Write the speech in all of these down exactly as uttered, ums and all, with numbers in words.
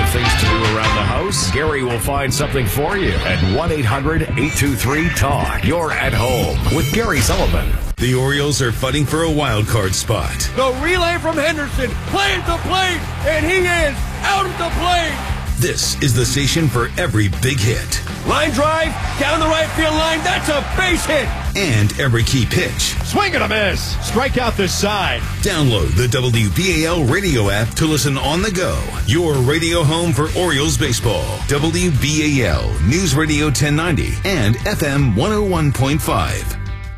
things to do around the house, Gary will find something for you at one eight hundred eight two three talk. You're at home with Gary Sullivan. The Orioles are fighting for a wild card spot. The relay from Henderson, playing the plate, and he is out of the plate. This is the station for every big hit. Line drive, down the right field line, that's a base hit. And every key pitch. Swing and a miss. Strike out this side. Download the W B A L radio app to listen on the go. Your radio home for Orioles baseball. W B A L News Radio ten ninety and F M one oh one point five.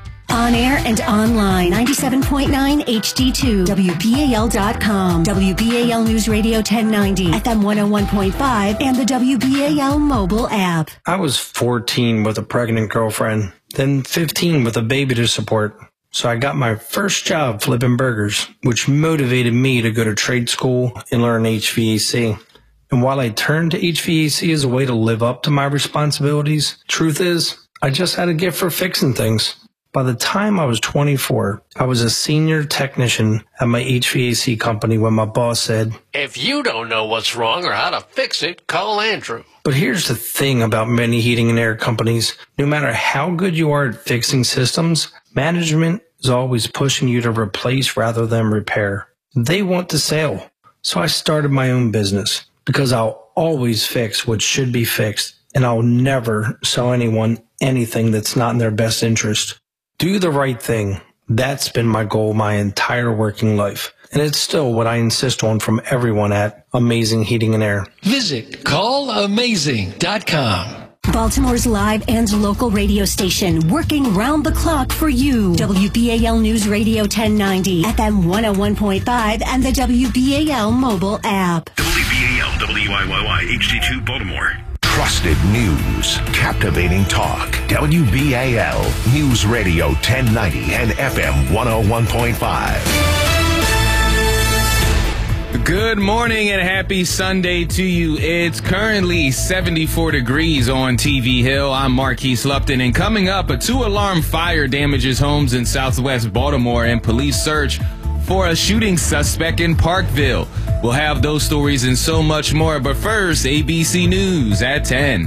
On air and online, ninety-seven point nine H D two, W B A L dot com, W B A L News Radio ten ninety, F M one oh one point five, and the W B A L mobile app. I was fourteen with a pregnant girlfriend, then fifteen with a baby to support. So I got my first job flipping burgers, which motivated me to go to trade school and learn H V A C. And while I turned to H V A C as a way to live up to my responsibilities, truth is, I just had a gift for fixing things. By the time I was twenty-four, I was a senior technician at my H V A C company when my boss said, "If you don't know what's wrong or how to fix it, call Andrew." But here's the thing about many heating and air companies. No matter how good you are at fixing systems, management is always pushing you to replace rather than repair. They want the sale. So I started my own business because I'll always fix what should be fixed, and I'll never sell anyone anything that's not in their best interest. Do the right thing. That's been my goal my entire working life. And it's still what I insist on from everyone at Amazing Heating and Air. Visit call amazing dot com. Baltimore's live and local radio station, working round the clock for you. W B A L News Radio ten ninety, F M one oh one point five, and the W B A L mobile app. W B A L W I Y Y H D two Baltimore. Trusted news, captivating talk. W B A L News Radio ten ninety and F M one oh one point five. Good morning and happy Sunday to you. It's currently seventy-four degrees on T V Hill. I'm Marquise Lupton, and coming up, a two-alarm fire damages homes in southwest Baltimore, and police search for a shooting suspect in Parkville. We'll have those stories and so much more, but first, A B C News at ten.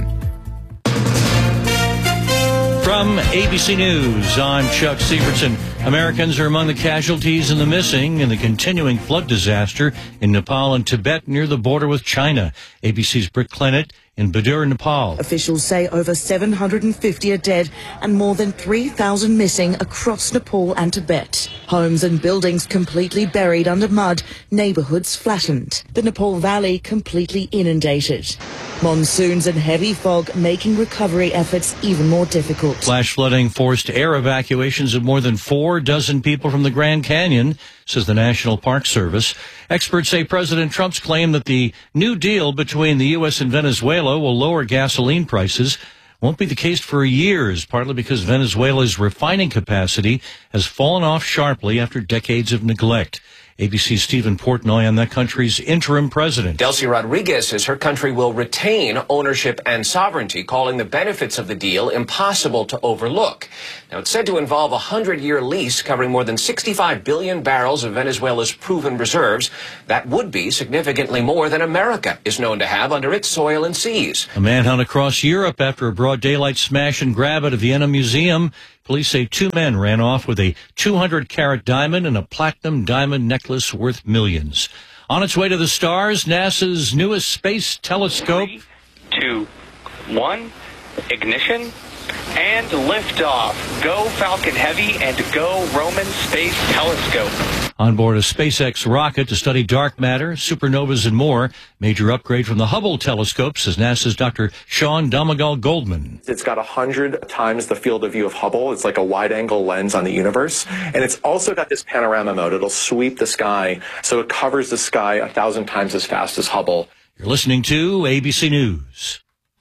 From A B C News, I'm Chuck Sievertson. Americans are among the casualties and the missing in the continuing flood disaster in Nepal and Tibet near the border with China. A B C's Britt Clennett in Badur, Nepal. Officials say over seven hundred fifty are dead and more than three thousand missing across Nepal and Tibet. Homes and buildings completely buried under mud, neighborhoods flattened. The Nepal Valley completely inundated. Monsoons and heavy fog making recovery efforts even more difficult. Flash flooding forced air evacuations of more than four dozen people from the Grand Canyon, says the National Park Service. Experts say President Trump's claim that the new deal between the U S and Venezuela will lower gasoline prices won't be the case for years, partly because Venezuela's refining capacity has fallen off sharply after decades of neglect. A B C's Stephen Portnoy on that country's interim president. Delcy Rodriguez says her country will retain ownership and sovereignty, calling the benefits of the deal impossible to overlook. Now, it's said to involve a hundred-year lease covering more than sixty-five billion barrels of Venezuela's proven reserves. That would be significantly more than America is known to have under its soil and seas. A manhunt across Europe after a broad daylight smash and grab at a Vienna museum. Police say two men ran off with a two hundred carat diamond and a platinum diamond necklace worth millions. On its way to the stars, NASA's newest space telescope. Three, two, one, ignition, and liftoff. Go Falcon Heavy and go Roman Space Telescope. On board a SpaceX rocket to study dark matter, supernovas, and more. Major upgrade from the Hubble telescope, says NASA's Doctor Sean Domagal Goldman. It's got one hundred times the field of view of Hubble. It's like a wide-angle lens on the universe. And it's also got this panorama mode. It'll sweep the sky, so it covers the sky a thousand times as fast as Hubble. You're listening to A B C News.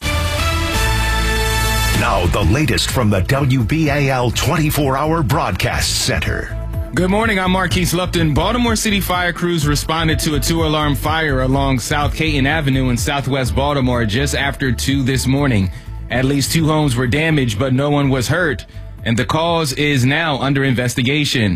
Now, the latest from the W B A L twenty-four hour Broadcast Center. Good morning, I'm Marquise Lupton. Baltimore City fire crews responded to a two-alarm fire along South Caton Avenue in southwest Baltimore just after two this morning. At least two homes were damaged, but no one was hurt, and the cause is now under investigation.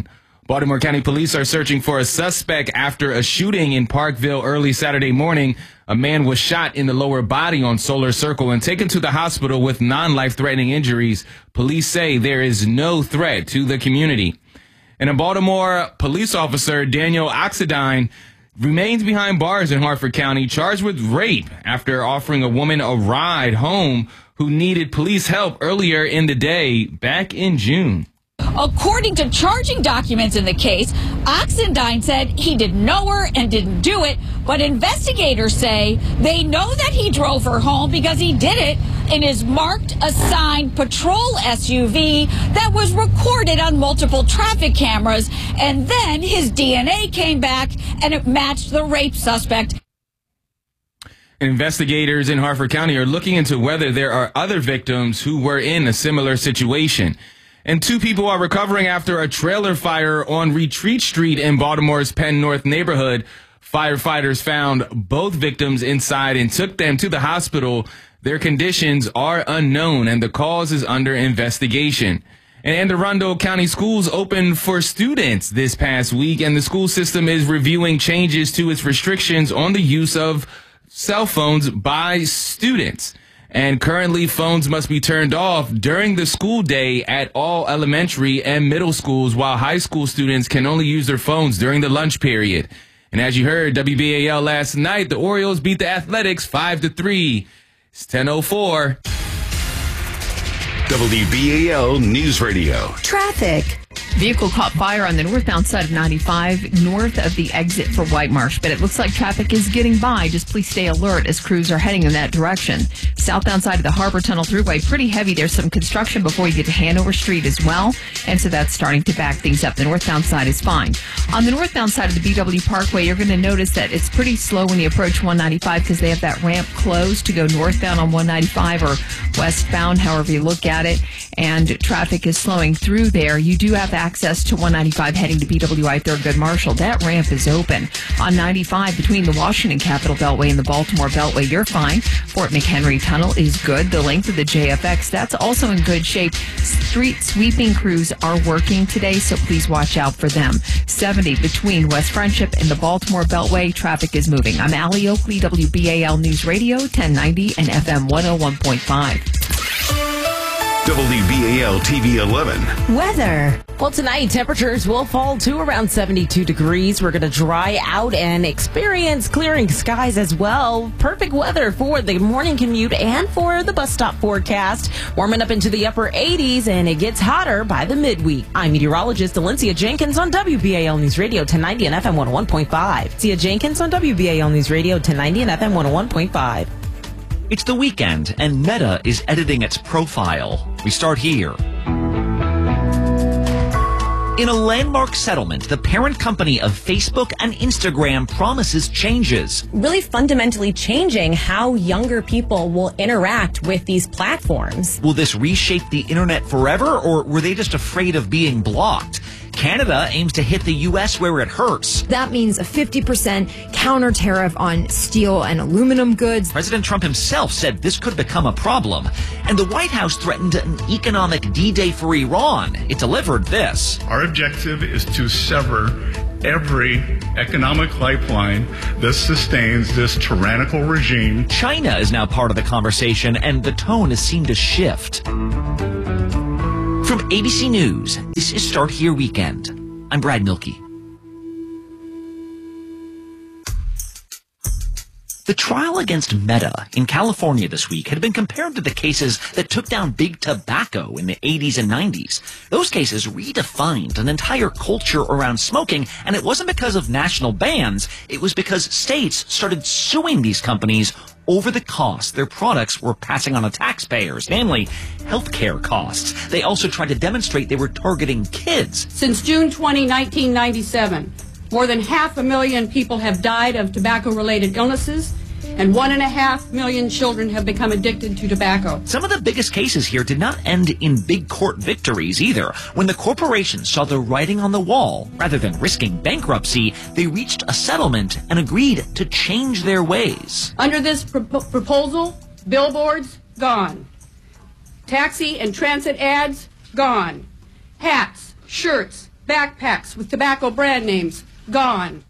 Baltimore County Police are searching for a suspect after a shooting in Parkville early Saturday morning. A man was shot in the lower body on Solar Circle and taken to the hospital with non-life-threatening injuries. Police say there is no threat to the community. And a Baltimore police officer, Daniel Oxidine, remains behind bars in Harford County, charged with rape after offering a woman a ride home who needed police help earlier in the day back in June. According to charging documents in the case, Oxendine said he didn't know her and didn't do it, but investigators say they know that he drove her home because he did it in his marked assigned patrol S U V that was recorded on multiple traffic cameras, and then his D N A came back and it matched the rape suspect. Investigators in Harford County are looking into whether there are other victims who were in a similar situation. And two people are recovering after a trailer fire on Retreat Street in Baltimore's Penn North neighborhood. Firefighters found both victims inside and took them to the hospital. Their conditions are unknown and the cause is under investigation. And Anne Arundel County Schools opened for students this past week, and the school system is reviewing changes to its restrictions on the use of cell phones by students. And currently, phones must be turned off during the school day at all elementary and middle schools, while high school students can only use their phones during the lunch period. And as you heard, W B A L last night, the Orioles beat the Athletics five to three. It's ten oh four. W B A L News Radio. Traffic. Vehicle caught fire on the northbound side of ninety-five, north of the exit for White Marsh, but it looks like traffic is getting by. Just please stay alert as crews are heading in that direction. Southbound side of the Harbor Tunnel Thruway, pretty heavy. There's some construction before you get to Hanover Street as well, and so that's starting to back things up. The northbound side is fine. On the northbound side of the B W Parkway, you're going to notice that it's pretty slow when you approach one ninety-five because they have that ramp closed to go northbound on one ninety-five or westbound, however you look at it, and traffic is slowing through there. You do have access to one ninety-five heading to B W I Thurgood Marshall. That ramp is open. On ninety-five between the Washington Capitol Beltway and the Baltimore Beltway, you're fine. Fort McHenry Tunnel is good. The length of the J F X, that's also in good shape. Street sweeping crews are working today, so please watch out for them. seventy between West Friendship and the Baltimore Beltway, traffic is moving. I'm Allie Oakley, W B A L News Radio, ten ninety and F M one oh one point five. W B A L T V eleven. Weather. Well, tonight, temperatures will fall to around seventy-two degrees. We're going to dry out and experience clearing skies as well. Perfect weather for the morning commute and for the bus stop forecast. Warming up into the upper eighties, and it gets hotter by the midweek. I'm meteorologist Valencia Jenkins on W B A L News Radio ten ninety and F M one oh one point five. Valencia Jenkins on W B A L News Radio ten ninety and F M one oh one point five. It's the weekend, and Meta is editing its profile. We start here. In a landmark settlement, the parent company of Facebook and Instagram promises changes. Really fundamentally changing how younger people will interact with these platforms. Will this reshape the internet forever, or were they just afraid of being blocked? Canada aims to hit the U S where it hurts. That means a fifty percent counter tariff on steel and aluminum goods. President Trump himself said this could become a problem. And the White House threatened an economic D-Day for Iran. It delivered this. Our objective is to sever every economic lifeline that sustains this tyrannical regime. China is now part of the conversation, and the tone has seemed to shift. From A B C News, this is Start Here Weekend. I'm Brad Milkey. The trial against Meta in California this week had been compared to the cases that took down big tobacco in the eighties and nineties. Those cases redefined an entire culture around smoking, and it wasn't because of national bans. It was because states started suing these companies over the costs their products were passing on to taxpayers, namely healthcare costs. They also tried to demonstrate they were targeting kids. Since June twentieth, nineteen ninety-seven, more than half a million people have died of tobacco-related illnesses, and one and a half million children have become addicted to tobacco. Some of the biggest cases here did not end in big court victories either. When the corporations saw the writing on the wall, rather than risking bankruptcy, they reached a settlement and agreed to change their ways. Under this pro- proposal, billboards, gone. Taxi and transit ads, gone. Hats, shirts, Backpacks with tobacco brand names, gone.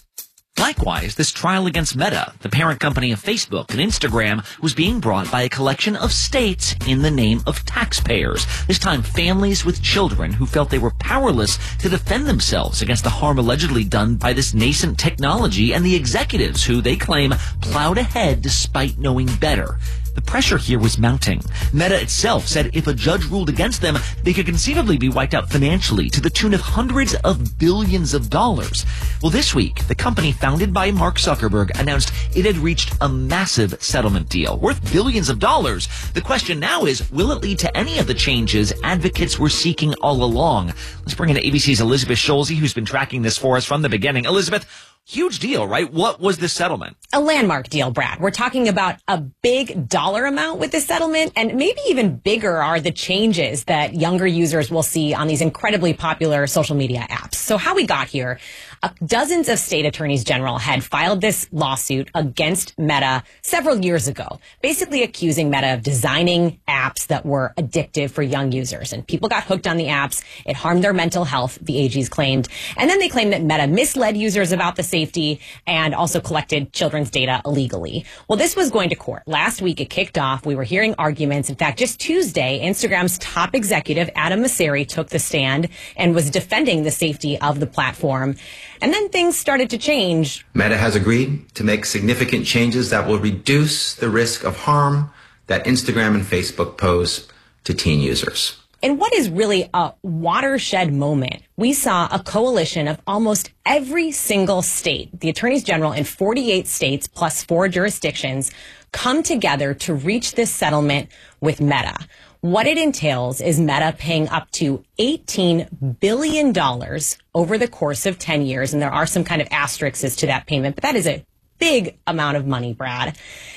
Likewise, this trial against Meta, the parent company of Facebook and Instagram, was being brought by a collection of states in the name of taxpayers. This time, families with children who felt they were powerless to defend themselves against the harm allegedly done by this nascent technology and the executives who, they claim, plowed ahead despite knowing better. The pressure here was mounting. Meta itself said if a judge ruled against them, they could conceivably be wiped out financially to the tune of hundreds of billions of dollars. Well, this week, the company founded by Mark Zuckerberg announced it had reached a massive settlement deal worth billions of dollars. The question now is, will it lead to any of the changes advocates were seeking all along? Let's bring in A B C's Elizabeth Scholze, who's been tracking this for us from the beginning. Elizabeth, huge deal, right? What was this settlement? A landmark deal, Brad. We're talking about a big dollar amount with this settlement, and maybe even bigger are the changes that younger users will see on these incredibly popular social media apps. So how we got here, uh, dozens of state attorneys general had filed this lawsuit against Meta several years ago, basically accusing Meta of designing apps that were addictive for young users. And people got hooked on the apps. It harmed their mental health, the A Gs claimed. And then they claimed that Meta misled users about the safety and also collected children's data illegally. Well, this was going to court. Last week, it kicked off. We were hearing arguments. In fact, just Tuesday, Instagram's top executive, Adam Mosseri, took the stand and was defending the safety of the platform. And then things started to change. Meta has agreed to make significant changes that will reduce the risk of harm that Instagram and Facebook pose to teen users. In what is really a watershed moment, we saw a coalition of almost every single state, the attorneys general in forty-eight states plus four jurisdictions, come together to reach this settlement with Meta. What it entails is Meta paying up to eighteen billion dollars over the course of ten years. And there are some kind of asterisks to that payment, but that is a big amount of money, Brad.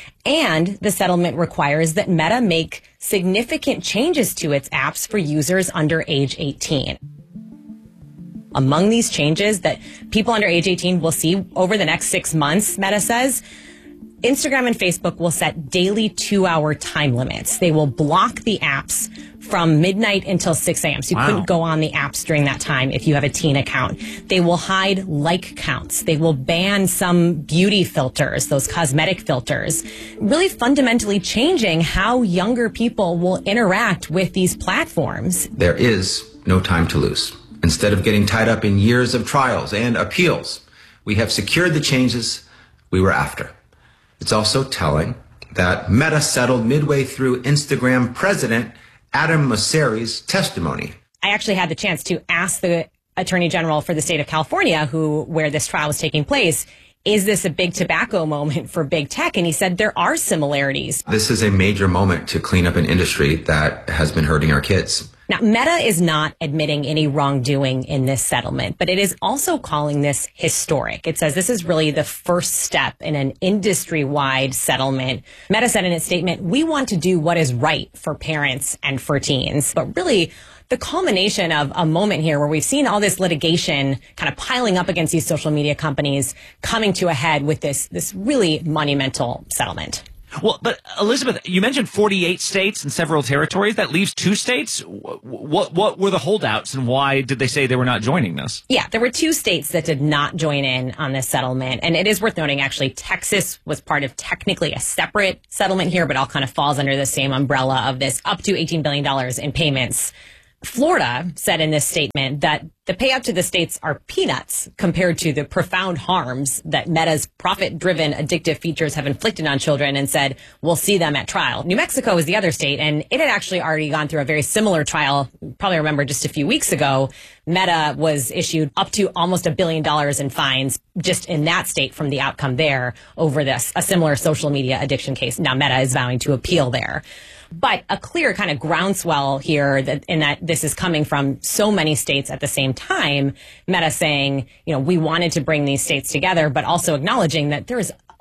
And the settlement requires that Meta make significant changes to its apps for users under age eighteen. Among these changes that people under age eighteen will see over the next six months, Meta says, Instagram and Facebook will set daily two-hour time limits. They will block the apps from midnight until six a.m. So you wow. couldn't go on the apps during that time if you have a teen account. They will hide like counts. They will ban some beauty filters, those cosmetic filters, really fundamentally changing how younger people will interact with these platforms. There is no time to lose. Instead of getting tied up in years of trials and appeals, we have secured the changes we were after. It's also telling that Meta settled midway through Instagram president Adam Mosseri's testimony. I actually had the chance to ask the Attorney General for the state of California, who where this trial was taking place, is this a big tobacco moment for big tech? And he said there are similarities. This is a major moment to clean up an industry that has been hurting our kids. Now, Meta is not admitting any wrongdoing in this settlement, but it is also calling this historic. It says this is really the first step in an industry-wide settlement. Meta said in its statement, we want to do what is right for parents and for teens. But really, the culmination of a moment here where we've seen all this litigation kind of piling up against these social media companies coming to a head with this, this really monumental settlement. Well, but Elizabeth, you mentioned forty-eight states and several territories. That leaves two states. What what were the holdouts, and why did they say they were not joining this? Yeah, there were two states that did not join in on this settlement. And it is worth noting, actually, Texas was part of technically a separate settlement here, but all kind of falls under the same umbrella of this up to eighteen billion dollars in payments. Florida said in this statement that the payout to the states are peanuts compared to the profound harms that Meta's profit-driven addictive features have inflicted on children, and said, we'll see them at trial. New Mexico is the other state, and it had actually already gone through a very similar trial. You probably remember just a few weeks ago, Meta was issued up to almost a billion dollars in fines just in that state from the outcome there over this, a similar social media addiction case. Now Meta is vowing to appeal there. But a clear kind of groundswell here that in that this is coming from so many states at the same time. Meta saying, you know, we wanted to bring these states together, but also acknowledging that there is a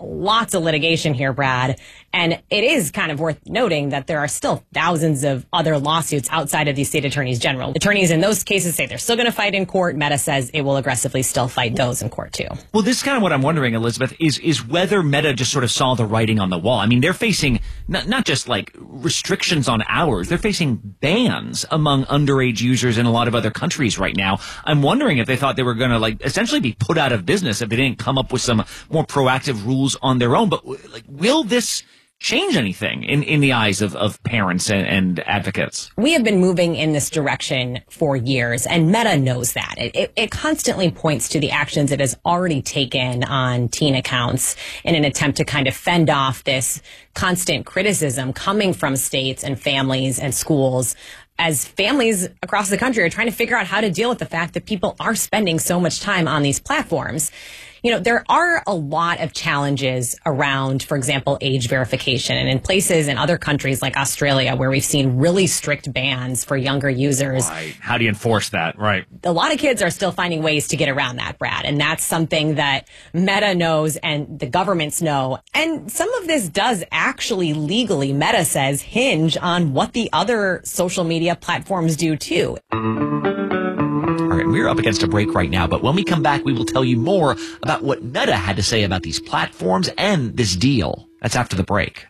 lots of litigation here, Brad. And it is kind of worth noting that there are still thousands of other lawsuits outside of these state attorneys general. Attorneys in those cases say they're still going to fight in court. Meta says it will aggressively still fight those in court, too. Well, this is kind of what I'm wondering, Elizabeth, is is whether Meta just sort of saw the writing on the wall. I mean, they're facing not, not just like restrictions on hours. They're facing bans among underage users in a lot of other countries right now. I'm wondering if they thought they were going to like essentially be put out of business if they didn't come up with some more proactive rules on their own. But like, will this change anything in, in the eyes of, of parents and, and advocates? We have been moving in this direction for years, and Meta knows that. It, it, it constantly points to the actions it has already taken on teen accounts in an attempt to kind of fend off this constant criticism coming from states and families and schools as families across the country are trying to figure out how to deal with the fact that people are spending so much time on these platforms. You know, there are a lot of challenges around, for example, age verification. And in places in other countries like Australia, where we've seen really strict bans for younger users. Right. How do you enforce that? Right. A lot of kids are still finding ways to get around that, Brad. And that's something that Meta knows and the governments know. And some of this does actually legally, Meta says, hinge on what the other social media platforms do, too. All right, we're up against a break right now, but when we come back, we will tell you more about what Meta had to say about these platforms and this deal. That's after the break.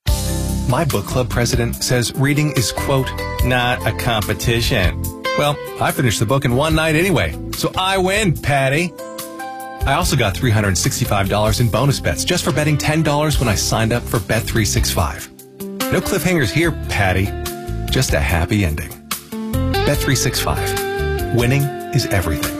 My book club president says reading is, quote, not a competition. Well, I finished the book in one night anyway, so I win, Patty. I also got three hundred sixty-five dollars in bonus bets just for betting ten dollars when I signed up for Bet three sixty-five. No cliffhangers here, Patty. Just a happy ending. Bet three sixty-five. Winning is everything.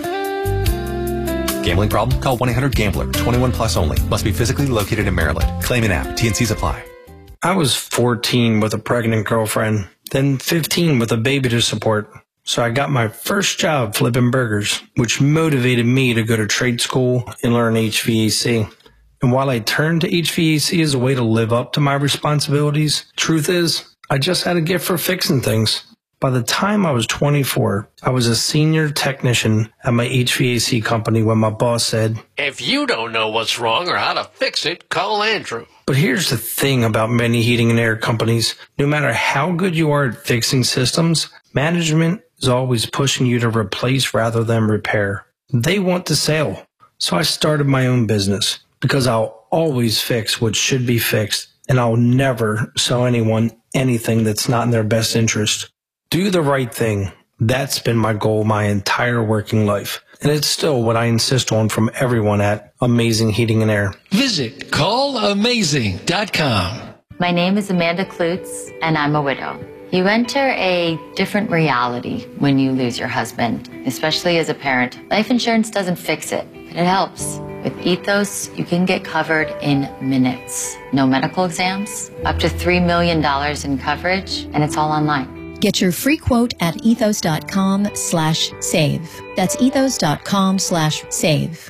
Gambling problem? Call one eight hundred gambler. twenty-one plus only. Must be physically located in Maryland. Claim an app. T and C's apply. I was fourteen with a pregnant girlfriend, then fifteen with a baby to support. So I got my first job flipping burgers, which motivated me to go to trade school and learn H V A C. And while I turned to H V A C as a way to live up to my responsibilities, truth is, I just had a gift for fixing things. By the time I was twenty-four, I was a senior technician at my H V A C company when my boss said, "If you don't know what's wrong or how to fix it, call Andrew." But here's the thing about many heating and air companies. No matter how good you are at fixing systems, management is always pushing you to replace rather than repair. They want to sell. So I started my own business because I'll always fix what should be fixed, and I'll never sell anyone anything that's not in their best interest. Do the right thing. That's been my goal my entire working life. And it's still what I insist on from everyone at Amazing Heating and Air. Visit call amazing dot com. My name is Amanda Klutz, and I'm a widow. You enter a different reality when you lose your husband, especially as a parent. Life insurance doesn't fix it, but it helps. With Ethos, you can get covered in minutes. No medical exams, up to three million dollars in coverage, and it's all online. Get your free quote at ethos.com slash save. That's ethos.com slash save.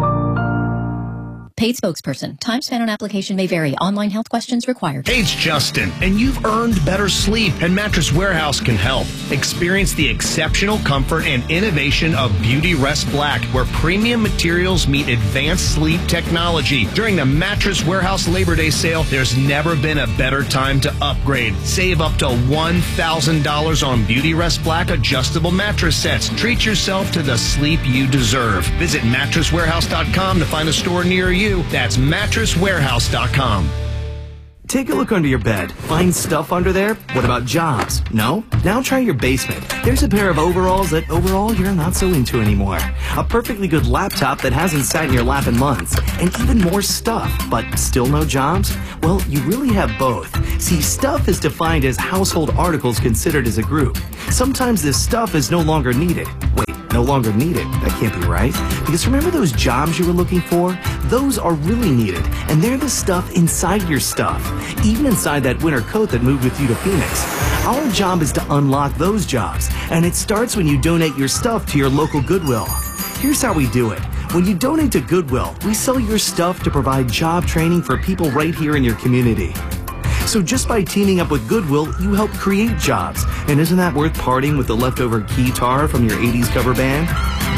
Paid spokesperson. Time spent on application may vary. Online health questions required. Hey, it's Justin, and you've earned better sleep, and Mattress Warehouse can help. Experience the exceptional comfort and innovation of Beauty Rest Black, where premium materials meet advanced sleep technology. During the Mattress Warehouse Labor Day sale, there's never been a better time to upgrade. Save up to one thousand dollars on Beauty Rest Black adjustable mattress sets. Treat yourself to the sleep you deserve. Visit mattress warehouse dot com to find a store near you. That's mattress warehouse dot com. Take a look under your bed. Find stuff under there? What about jobs? No? Now try your basement. There's a pair of overalls that overall you're not so into anymore. A perfectly good laptop that hasn't sat in your lap in months. And even more stuff, but still no jobs? Well, you really have both. See, stuff is defined as household articles considered as a group. Sometimes this stuff is no longer needed. Wait, no longer needed? That can't be right. Because remember those jobs you were looking for? Those are really needed, and they're the stuff inside your stuff. Even inside that winter coat that moved with you to Phoenix. Our job is to unlock those jobs, and it starts when you donate your stuff to your local Goodwill. Here's how we do it. When you donate to Goodwill, we sell your stuff to provide job training for people right here in your community. So just by teaming up with Goodwill, you help create jobs. And isn't that worth parting with the leftover keytar from your eighties cover band?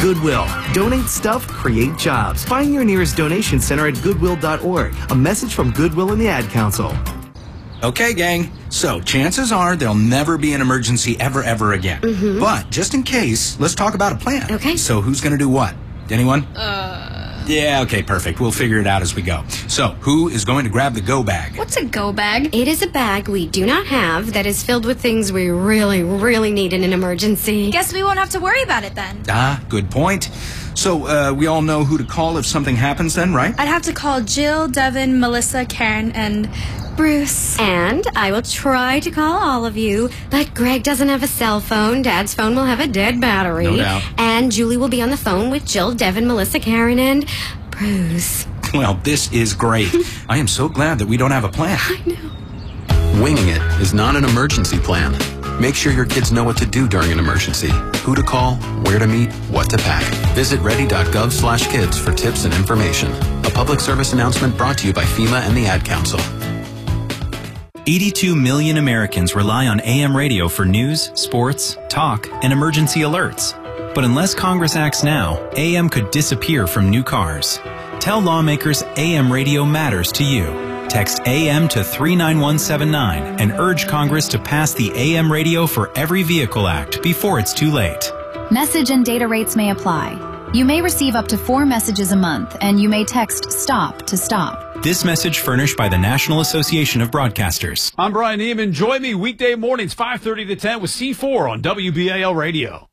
Goodwill. Donate stuff, create jobs. Find your nearest donation center at goodwill dot org. A message from Goodwill and the Ad Council. Okay, gang. So, chances are there'll never be an emergency ever, ever again. Mm-hmm. But, just in case, let's talk about a plan. Okay. So, who's going to do what? Anyone? Uh... Yeah, okay, perfect. We'll figure it out as we go. So, who is going to grab the go bag? What's a go bag? It is a bag we do not have that is filled with things we really, really need in an emergency. Guess we won't have to worry about it then. Ah, good point. So, uh, we all know who to call if something happens then, right? I'd have to call Jill, Devin, Melissa, Karen, and Bruce. And I will try to call all of you, but Greg doesn't have a cell phone. Dad's phone will have a dead battery. No doubt. And Julie will be on the phone with Jill, Devin, Melissa, Karen, and Bruce. Well, this is great. I am so glad that we don't have a plan. I know. Winging it is not an emergency plan. Make sure your kids know what to do during an emergency, who to call, where to meet, what to pack. Visit ready dot gov slash kids for tips and information. A public service announcement brought to you by FEMA and the Ad Council. eighty-two million Americans rely on A M radio for news, sports, talk, and emergency alerts. But unless Congress acts now, A M could disappear from new cars. Tell lawmakers A M radio matters to you. Text A M to three nine one seven nine and urge Congress to pass the A M Radio for Every Vehicle Act before it's too late. Message and data rates may apply. You may receive up to four messages a month, and you may text STOP to stop. This message furnished by the National Association of Broadcasters. I'm Brian Neiman. Join me weekday mornings, five thirty to ten with C four on W B A L Radio.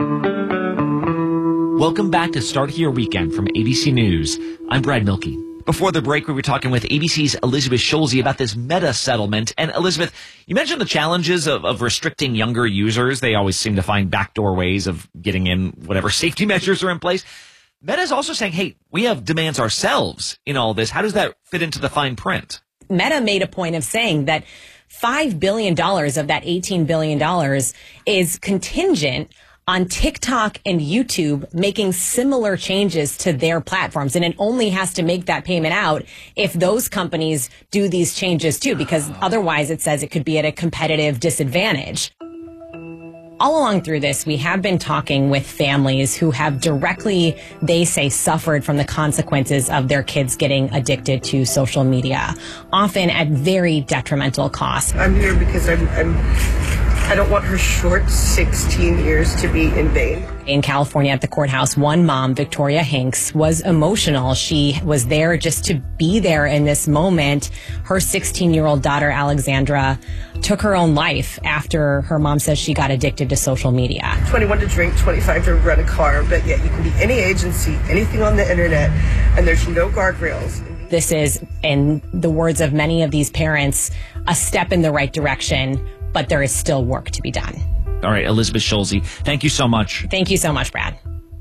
Welcome back to Start Here Weekend from A B C News. I'm Brad Milkey. Before the break, we were talking with A B C's Elizabeth Schulze about this Meta settlement. And Elizabeth, you mentioned the challenges of, of restricting younger users. They always seem to find backdoor ways of getting in whatever safety measures are in place. Meta's also saying, hey, we have demands ourselves in all this. How does that fit into the fine print? Meta made a point of saying that five billion dollars of that eighteen billion dollars is contingent on TikTok and YouTube making similar changes to their platforms. And it only has to make that payment out if those companies do these changes too, because otherwise it says it could be at a competitive disadvantage. All along through this, we have been talking with families who have directly, they say, suffered from the consequences of their kids getting addicted to social media, often at very detrimental cost. I'm here because I'm, I'm I don't want her short sixteen years to be in vain. In California at the courthouse, one mom, Victoria Hanks, was emotional. She was there just to be there in this moment. Her sixteen-year-old daughter, Alexandra, took her own life after her mom says she got addicted to social media. twenty-one to drink, twenty-five to rent a car, but yet you can be any agency, anything on the internet, and there's no guardrails. This is, in the words of many of these parents, a step in the right direction, but there is still work to be done. All right, Elizabeth Schulze, thank you so much. Thank you so much, Brad.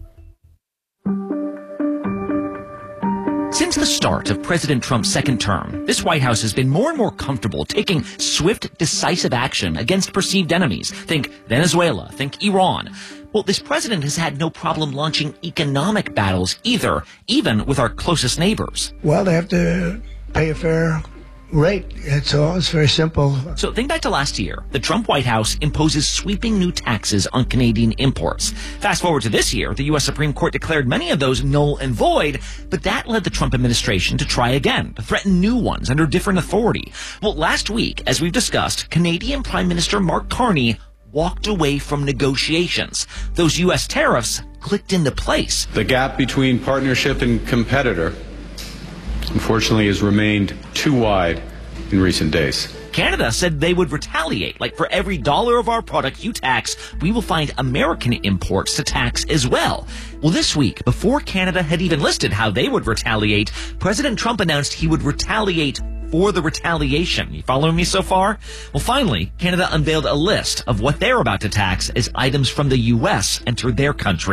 Since the start of President Trump's second term, this White House has been more and more comfortable taking swift, decisive action against perceived enemies. Think Venezuela, think Iran. Well, this president has had no problem launching economic battles either, even with our closest neighbors. Well, they have to pay a fair rate. It's all. It's very simple. So think back to last year. The Trump White House imposes sweeping new taxes on Canadian imports. Fast forward to this year, the U S Supreme Court declared many of those null and void, but that led the Trump administration to try again, to threaten new ones under different authority. Well, last week, as we've discussed, Canadian Prime Minister Mark Carney walked away from negotiations. Those U S tariffs clicked into place. The gap between partnership and competitor, unfortunately, has remained too wide in recent days. Canada said they would retaliate. Like, for every dollar of our product you tax, we will find American imports to tax as well. Well, this week, before Canada had even listed how they would retaliate, President Trump announced he would retaliate for the retaliation. You following me so far? Well, finally, Canada unveiled a list of what they're about to tax as items from the U S enter their country.